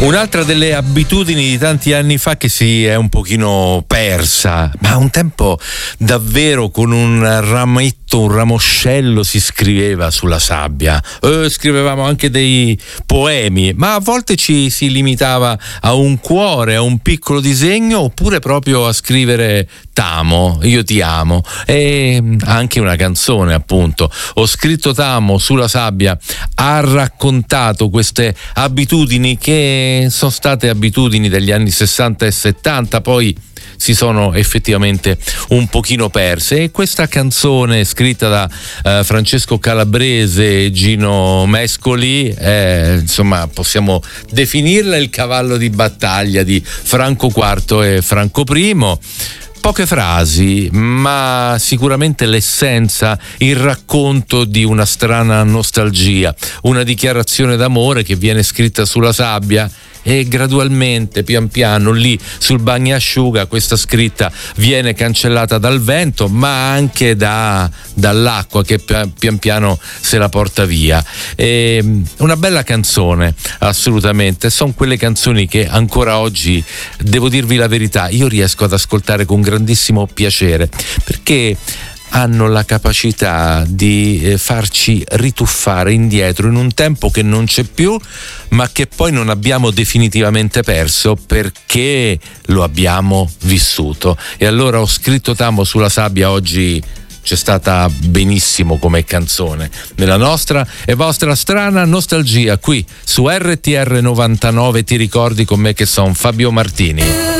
Un'altra delle abitudini di tanti anni fa che si è un pochino persa, ma un tempo davvero con un rametto, un ramoscello si scriveva sulla sabbia, scrivevamo anche dei poemi, ma a volte ci si limitava a un cuore, a un piccolo disegno, oppure proprio a scrivere t'amo, io ti amo, e anche una canzone, appunto. Ho scritto t'amo sulla sabbia, ha raccontato queste abitudini che sono state abitudini degli anni 60 e 70, poi si sono effettivamente un pochino perse, e questa canzone scritta da Francesco Calabrese e Gino Mescoli, insomma possiamo definirla il cavallo di battaglia di Franco IV e Franco I. Poche frasi, ma sicuramente l'essenza, il racconto di una strana nostalgia, una dichiarazione d'amore che viene scritta sulla sabbia e gradualmente, pian piano, lì sul bagnasciuga, questa scritta viene cancellata dal vento, ma anche dall'acqua che pian piano se la porta via. Una bella canzone, assolutamente. Sono quelle canzoni che ancora oggi, devo dirvi la verità, io riesco ad ascoltare con grandissimo piacere, perché hanno la capacità di farci rituffare indietro in un tempo che non c'è più, ma che poi non abbiamo definitivamente perso perché lo abbiamo vissuto. E allora ho scritto t'amo sulla sabbia oggi c'è stata benissimo come canzone nella nostra e vostra strana nostalgia qui su RTR 99. Ti ricordi con me che sono Fabio Martini.